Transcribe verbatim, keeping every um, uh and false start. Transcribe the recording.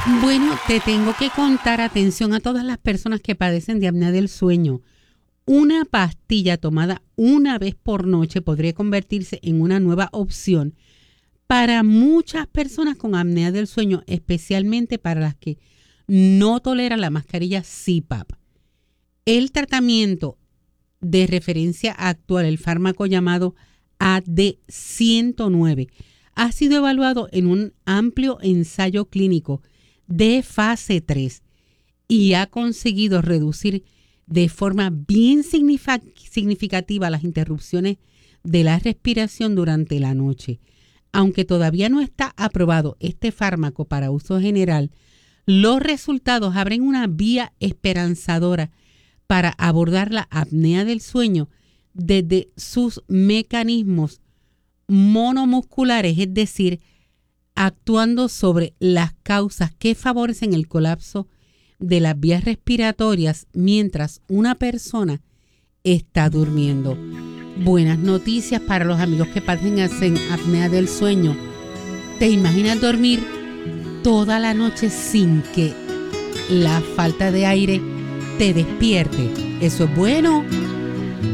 Bueno, te tengo que contar, atención a todas las personas que padecen de apnea del sueño. Una pastilla tomada una vez por noche podría convertirse en una nueva opción para muchas personas con apnea del sueño, especialmente para las que no toleran la mascarilla C PAP. El tratamiento de referencia actual, el fármaco llamado A D ciento nueve, ha sido evaluado en un amplio ensayo clínico de fase tres y ha conseguido reducir de forma bien significativa las interrupciones de la respiración durante la noche. Aunque todavía no está aprobado este fármaco para uso general, los resultados abren una vía esperanzadora para abordar la apnea del sueño desde sus mecanismos monomusculares, es decir, actuando sobre las causas que favorecen el colapso de las vías respiratorias mientras una persona está durmiendo. Buenas noticias para los amigos que padecen apnea del sueño. ¿Te imaginas dormir toda la noche sin que la falta de aire te despierte? Eso es bueno.